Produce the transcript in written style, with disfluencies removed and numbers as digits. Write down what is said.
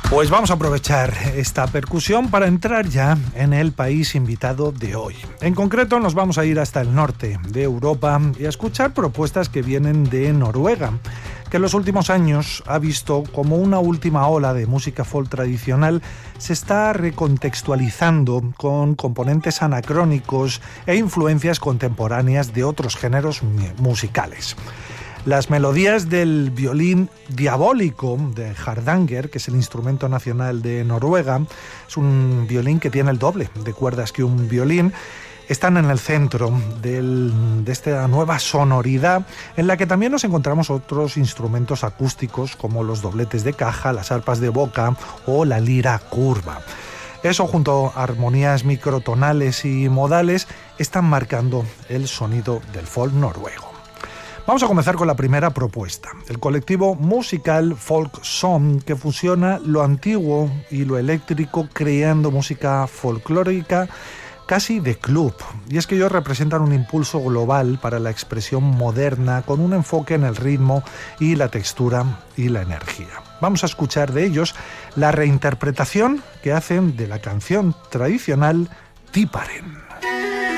Pues vamos a aprovechar esta percusión para entrar ya en el país invitado de hoy. En concreto nos vamos a ir hasta el norte de Europa y a escuchar propuestas que vienen de Noruega, que en los últimos años ha visto como una última ola de música folk tradicional se está recontextualizando con componentes anacrónicos e influencias contemporáneas de otros géneros musicales. Las melodías del violín diabólico de Hardanger, que es el instrumento nacional de Noruega, es un violín que tiene el doble de cuerdas que un violín, están en el centro de esta nueva sonoridad en la que también nos encontramos otros instrumentos acústicos como los dobletes de caja, las arpas de boca o la lira curva. Eso, junto a armonías microtonales y modales, están marcando el sonido del folk noruego. Vamos a comenzar con la primera propuesta, el colectivo musical Folk Song, que fusiona lo antiguo y lo eléctrico creando música folclórica casi de club. Y es que ellos representan un impulso global para la expresión moderna con un enfoque en el ritmo y la textura y la energía. Vamos a escuchar de ellos la reinterpretación que hacen de la canción tradicional Tiparen.